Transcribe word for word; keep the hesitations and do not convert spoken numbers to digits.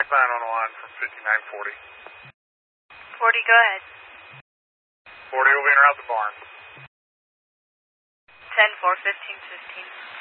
sign on the line from fifty-nine forty. forty, go ahead. forty will be in or out the barn. ten four, fifteen fifteen.